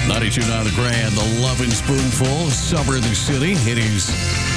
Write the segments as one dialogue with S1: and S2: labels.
S1: 92.9 The Grand, the Loving Spoonful, summer in the city. It is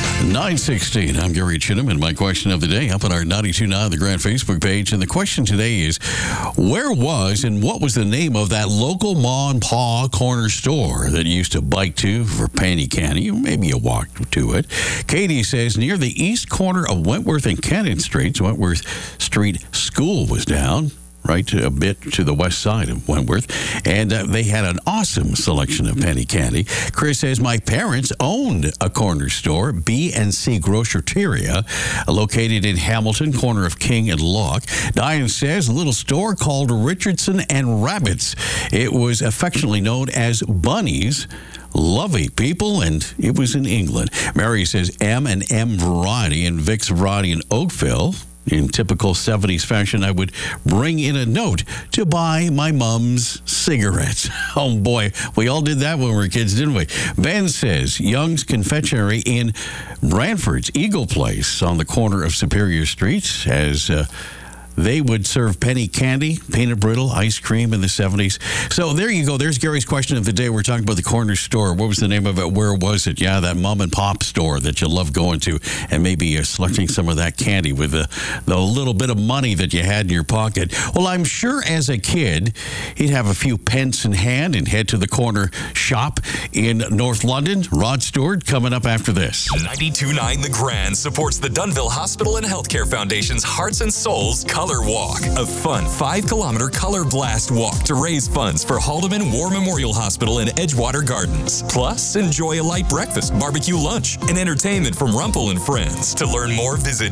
S1: 9:16. I'm Gary Chittum, and my question of the day up on our 92.9 The Grand Facebook page. And the question today is, where was and what was the name of that local ma and pa corner store that you used to bike to for penny candy? Maybe you walked to it. Katie says, near the east corner of Wentworth and Cannon Streets, Wentworth Street School was down. Right, a bit to the west side of Wentworth, and they had an awesome selection of penny candy. Chris says, my parents owned a corner store, B&C Groceria, located in Hamilton, corner of King and Locke. Diane says, a little store called Richardson and Rabbits. It was affectionately known as Bunnies. Lovely people, and it was in England. Mary says, M&M Variety and Vic's Variety in Oakville. In typical 70s fashion, I would bring in a note to buy my mom's cigarettes. Oh, boy. We all did that when we were kids, didn't we? Ben says, Young's Confectionery in Brantford's Eagle Place on the corner of Superior Streets, as they would serve penny candy, peanut brittle, ice cream in the 70s. So there you go. There's Gary's question of the day. We're talking about the corner store. What was the name of it? Where was it? Yeah, that mom and pop store that you love going to, and maybe selecting some of that candy with the little bit of money that you had in your pocket. Well, I'm sure as a kid, he'd have a few pence in hand and head to the corner shop in North London. Rod Stewart coming up after this.
S2: 92.9 The Grand supports the Dunnville Hospital and Healthcare Foundation's Hearts and Souls Color Walk, a fun 5-kilometer color blast walk to raise funds for Haldeman War Memorial Hospital and Edgewater Gardens. Plus, enjoy a light breakfast, barbecue lunch, and entertainment from Rumpel and Friends. To learn more, visit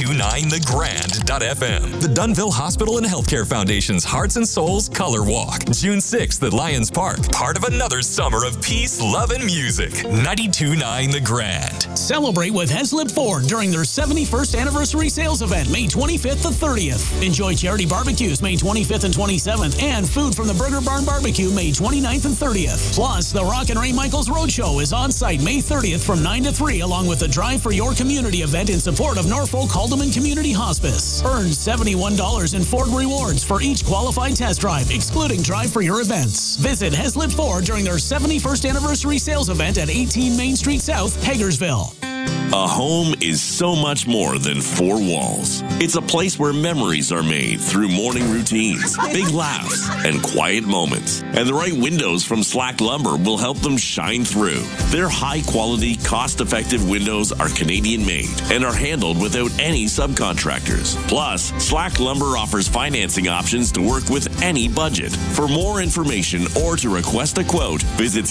S2: 929thegrand.fm. The Dunnville Hospital and Healthcare Foundation's Hearts and Souls Color Walk, June 6th at Lions Park. Part of another summer of peace, love, and music. 92.9 The Grand.
S3: Celebrate with Heslip Ford during their 71st anniversary sales event, May 25th to 30th. Enjoy charity barbecues May 25th and 27th, and food from the Burger Barn Barbecue May 29th and 30th. Plus, the Rock and Ray Michaels Roadshow is on site May 30th from 9 to 3, along with the Drive for Your Community event in support of Norfolk Haldeman Community Hospice. Earn $71 in Ford rewards for each qualified test drive, excluding Drive for Your events. Visit Heslip Ford during their 71st anniversary sales event at 18 Main Street South, Hagersville.
S4: A home is so much more than 4 walls. It's a place where memories are made through morning routines, big laughs, and quiet moments. And the right windows from Slack Lumber will help them shine through. Their high-quality, cost-effective windows are Canadian-made and are handled without any subcontractors. Plus, Slack Lumber offers financing options to work with any budget. For more information or to request a quote, visit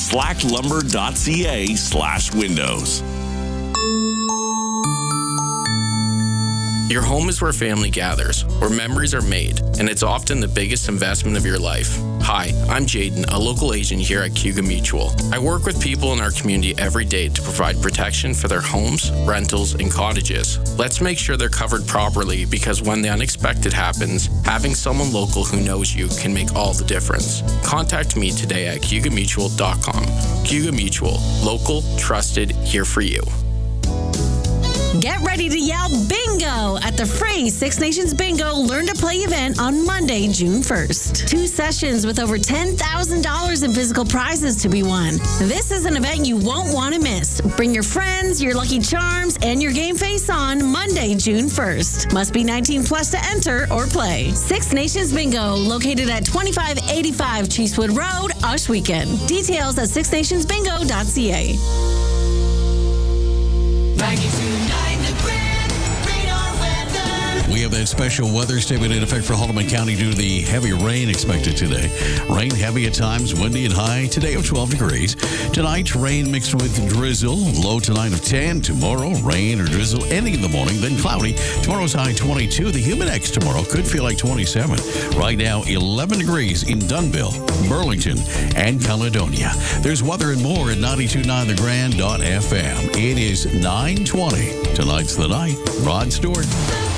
S4: slacklumber.ca/windows.
S5: Your home is where family gathers, where memories are made, and it's often the biggest investment of your life. Hi, I'm Jaden, a local agent here at Cayuga Mutual. I work with people in our community every day to provide protection for their homes, rentals, and cottages. Let's make sure they're covered properly, because when the unexpected happens, having someone local who knows you can make all the difference. Contact me today at CayugaMutual.com. Cayuga Mutual, local, trusted, here for you.
S6: Get ready to yell bingo at the free Six Nations Bingo Learn to Play event on Monday, June 1st. 2 sessions with over $10,000 in physical prizes to be won. This is an event you won't want to miss. Bring your friends, your lucky charms, and your game face on Monday, June 1st. Must be 19 plus to enter or play. Six Nations Bingo, located at 2585 Cheesewood Road, Ohsweken. Details at sixnationsbingo.ca.
S1: We have that special weather statement in effect for Haldeman County due to the heavy rain expected today. Rain heavy at times, windy and high. Today of 12 degrees. Tonight, rain mixed with drizzle. Low tonight of 10. Tomorrow, rain or drizzle ending in the morning, then cloudy. Tomorrow's high 22. The Humidex tomorrow could feel like 27. Right now, 11 degrees in Dunnville, Burlington, and Caledonia. There's weather and more at 929thegrand.fm. It is 9:20. Tonight's the night. Rod Stewart.